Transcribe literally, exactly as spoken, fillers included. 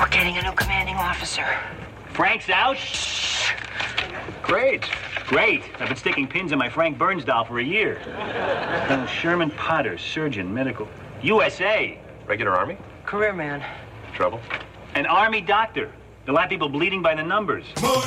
We're getting a new commanding officer. Frank's out? Great. Great. I've been sticking pins in my Frank Burns doll for a year. Colonel Sherman Potter, surgeon, medical. U S A. Regular Army? Career man. Trouble? An Army doctor. They'll have people bleeding by the numbers.